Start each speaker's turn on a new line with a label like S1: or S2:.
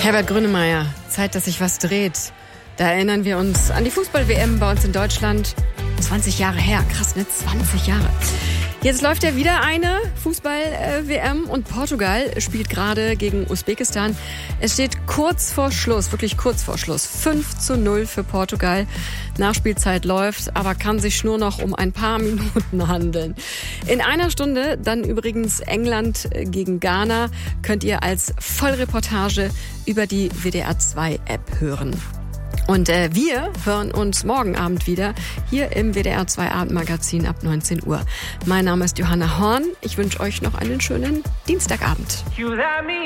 S1: Herbert Grönemeyer, Zeit, dass sich was dreht. Da erinnern wir uns an die Fußball-WM bei uns in Deutschland. 20 Jahre her, krass, ne? 20 Jahre. Jetzt läuft ja wieder eine Fußball-WM und Portugal spielt gerade gegen Usbekistan. Es steht kurz vor Schluss, wirklich kurz vor Schluss. 5:0 für Portugal. Nachspielzeit läuft, aber kann sich nur noch um ein paar Minuten handeln. In einer Stunde dann übrigens England gegen Ghana, könnt ihr als Vollreportage über die WDR 2 App hören. Und wir hören uns morgen Abend wieder hier im WDR 2 Abendmagazin ab 19 Uhr. Mein Name ist Johanna Horn. Ich wünsche euch noch einen schönen Dienstagabend.